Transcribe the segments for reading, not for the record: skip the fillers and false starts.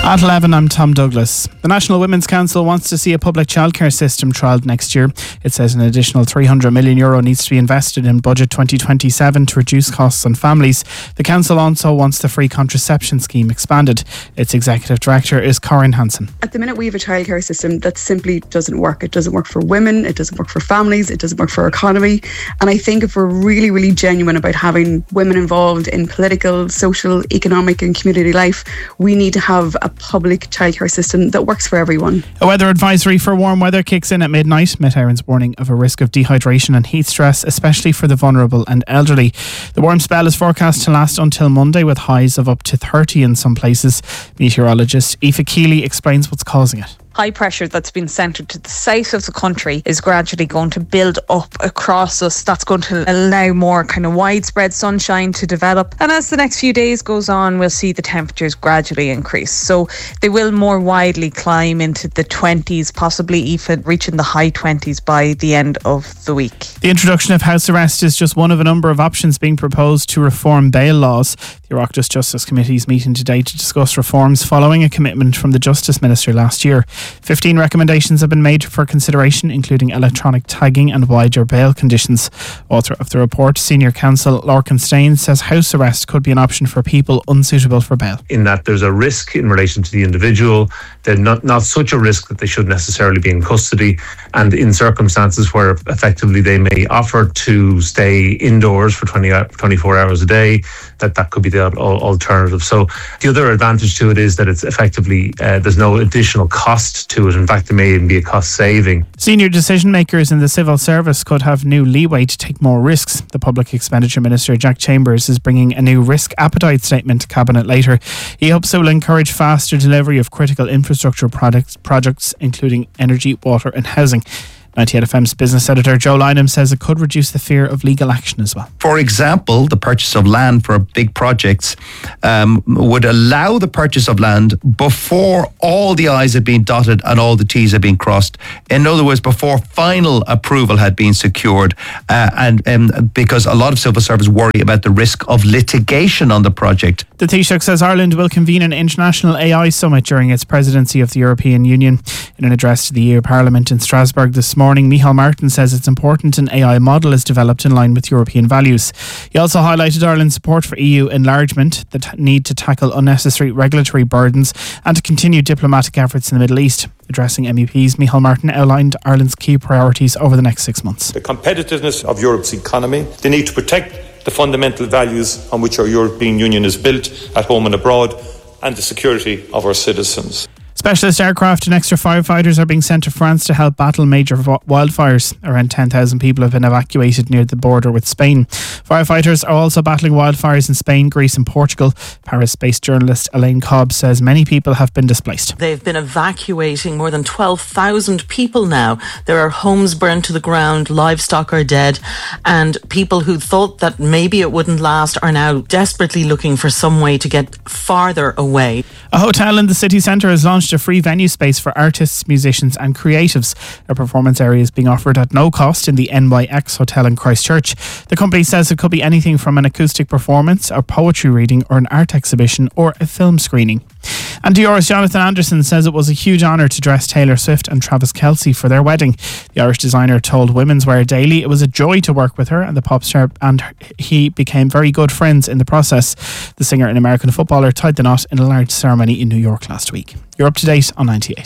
At 11, I'm Tom Douglas. The National Women's Council wants to see a public childcare system trialled next year. It says an additional €300 million needs to be invested in Budget 2027 to reduce costs on families. The council also wants the free contraception scheme expanded. Its executive director is Corinne Hansen. At the minute we have a childcare system that simply doesn't work. It doesn't work for women, it doesn't work for families, it doesn't work for our economy. And I think if we're really, really genuine about having women involved in political, social, economic and community life, we need to have a public childcare system that works for everyone. A weather advisory for warm weather kicks in at midnight. Met Éireann's warning of a risk of dehydration and heat stress, especially for the vulnerable and elderly. The warm spell is forecast to last until Monday, with highs of up to 30 in some places. Meteorologist Aoife Keeley explains what's causing it. High pressure that's been centred to the south of the country is gradually going to build up across us. That's going to allow more kind of widespread sunshine to develop. And as the next few days goes on, we'll see the temperatures gradually increase. So they will more widely climb into the 20s, possibly even reaching the high 20s by the end of the week. The introduction of house arrest is just one of a number of options being proposed to reform bail laws. The Oireachtas Justice Committee is meeting today to discuss reforms following a commitment from the Justice Minister last year. 15 recommendations have been made for consideration, including electronic tagging and wider bail conditions. Author of the report, Senior Counsel Lorcan Stain, says house arrest could be an option for people unsuitable for bail. In that there's a risk in relation to the individual, they're not such a risk that they should necessarily be in custody, and in circumstances where effectively they may offer to stay indoors for 24 hours a day, that could be the alternative. So the other advantage to it is that it's effectively there's no additional cost to it. In fact, there may even be a cost saving. Senior decision makers in the civil service could have new leeway to take more risks. The Public Expenditure Minister Jack Chambers is bringing a new risk appetite statement to Cabinet later. He hopes it will encourage faster delivery of critical infrastructure projects including energy, water and housing. 98FM's business editor Joe Lynham says it could reduce the fear of legal action as well. For example, the purchase of land for big projects would allow the purchase of land before all the I's had been dotted and all the T's had been crossed. In other words, before final approval had been secured, and because a lot of civil servants worry about the risk of litigation on the project. The Taoiseach says Ireland will convene an international AI summit during its presidency of the European Union. In an address to the EU Parliament in Strasbourg this morning, Micheál Martin says it's important an AI model is developed in line with European values. He also highlighted Ireland's support for EU enlargement, the need to tackle unnecessary regulatory burdens and to continue diplomatic efforts in the Middle East. Addressing MEPs, Micheál Martin outlined Ireland's key priorities over the next 6 months. The competitiveness of Europe's economy, the need to protect the fundamental values on which our European Union is built at home and abroad, and the security of our citizens. Specialist aircraft and extra firefighters are being sent to France to help battle major wildfires. Around 10,000 people have been evacuated near the border with Spain. Firefighters are also battling wildfires in Spain, Greece and Portugal. Paris-based journalist Elaine Cobb says many people have been displaced. They've been evacuating more than 12,000 people now. There are homes burned to the ground, livestock are dead, and people who thought that maybe it wouldn't last are now desperately looking for some way to get farther away. A hotel in the city centre has launched a free venue space for artists, musicians and creatives. A performance area is being offered at no cost in the NYX Hotel in Christchurch. The company says it could be anything from an acoustic performance, a poetry reading or an art exhibition or a film screening. And Diora's Jonathan Anderson says it was a huge honour to dress Taylor Swift and Travis Kelce for their wedding. The Irish designer told Women's Wear Daily it was a joy to work with her, and the pop star and he became very good friends in the process. The singer and American footballer tied the knot in a large ceremony in New York last week. You're up to date on 98.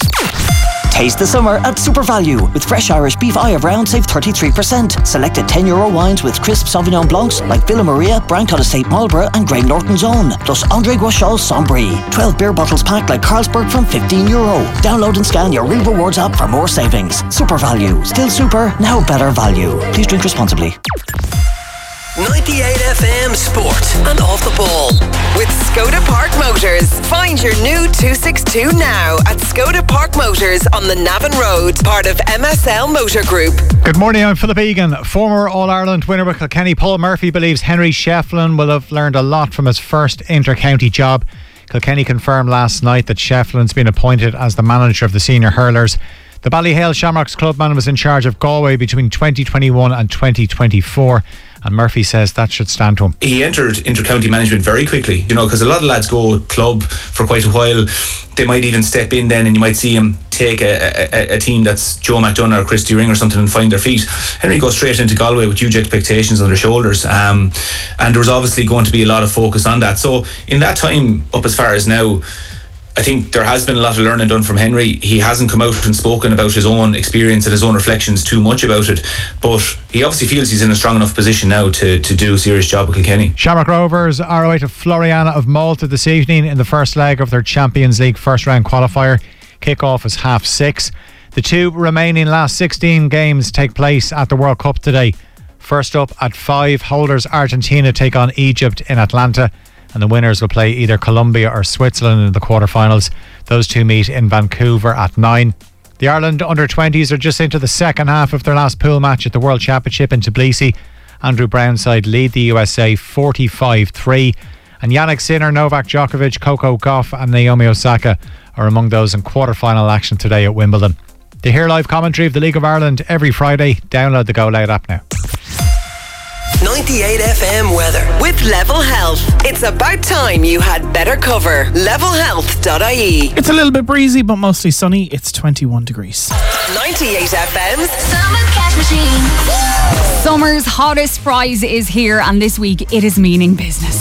Taste the summer at Super Value. With fresh Irish beef eye of round, save 33%. Selected €10 wines with crisp Sauvignon Blancs like Villa Maria, Brancott Estate Marlborough and Grey Norton's Own. Plus André Guachal Sombry. 12 beer bottles packed like Carlsberg from €15. Download and scan your Real Rewards app for more savings. Super Value. Still super, now better value. Please drink responsibly. 98FM Sport and Off the Ball with Skoda Park Motors. Find your new 262 now at Skoda Park Motors on the Navan Road, part of MSL Motor Group. Good morning, I'm Philip Egan. Former All-Ireland winner with Kilkenny Paul Murphy believes Henry Shefflin will have learned a lot from his first inter-county job. Kilkenny confirmed last night that Shefflin's been appointed as the manager of the senior hurlers. The Ballyhale Shamrocks clubman was in charge of Galway between 2021 and 2024. And Murphy says that should stand to him. He entered inter-county management very quickly, because a lot of lads go club for quite a while. They might even step in then, and you might see him take a team that's Joe McDonough or Christy Ring or something and find their feet. Henry goes straight into Galway with huge expectations on their shoulders, and there was obviously going to be a lot of focus on that. So in that time up as far as now, I think there has been a lot of learning done from Henry. He hasn't come out and spoken about his own experience and his own reflections too much about it, but he obviously feels he's in a strong enough position now to do a serious job with Kilkenny. Shamrock Rovers are away to Floriana of Malta this evening in the first leg of their Champions League first round qualifier. Kick-off is 6:30. The two remaining last 16 games take place at the World Cup today. First up at 5, holders Argentina take on Egypt in Atlanta, and the winners will play either Colombia or Switzerland in the quarterfinals. Those two meet in Vancouver at 9. The Ireland under-20s are just into the second half of their last pool match at the World Championship in Tbilisi. Andrew Brown's side lead the USA 45-3, and Jannik Sinner, Novak Djokovic, Coco Gauff and Naomi Osaka are among those in quarterfinal action today at Wimbledon. To hear live commentary of the League of Ireland every Friday, download the Go Loud app now. 98 FM weather with Level Health. It's about time you had better cover. Levelhealth.ie. It's a little bit breezy, but mostly sunny. It's 21 degrees. 98 FM's Summer Cash Machine. Summer's hottest prize is here, and this week it is meaning business.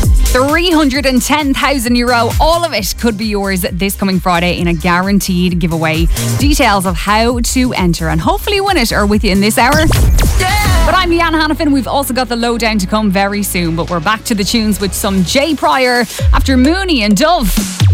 €310,000. All of it could be yours this coming Friday in a guaranteed giveaway. Details of how to enter and hopefully win it are with you in this hour. But I'm Leanne Hannafin. We've also got the lowdown to come very soon. But we're back to the tunes with some Jay Pryor after Mooney and Dove.